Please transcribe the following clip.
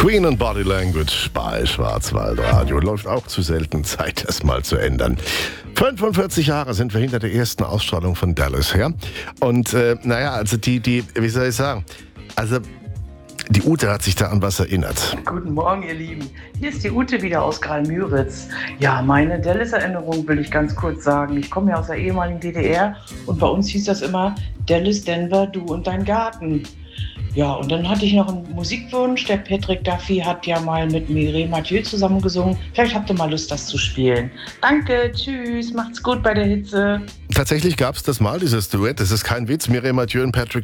Queen und Body Language bei Schwarzwaldradio. Läuft auch zu selten, Zeit, das mal zu ändern. 45 Jahre sind wir hinter der ersten Ausstrahlung von Dallas her. Und also wie soll ich sagen, also die Ute hat sich da an was erinnert. Guten Morgen, ihr Lieben. Hier ist die Ute wieder aus Graal-Müritz. Ja, meine Dallas-Erinnerung will ich ganz kurz sagen. Ich komme ja aus der ehemaligen DDR und bei uns hieß das immer Dallas, Denver, du und dein Garten. Ja, und dann hatte ich noch einen Musikwunsch. Der Patrick Duffy hat ja mal mit Mireille Mathieu zusammen gesungen. Vielleicht habt ihr mal Lust, das zu spielen. Danke, tschüss, macht's gut bei der Hitze. Tatsächlich gab es das mal, dieses Duett. Das ist kein Witz. Mireille Mathieu und Patrick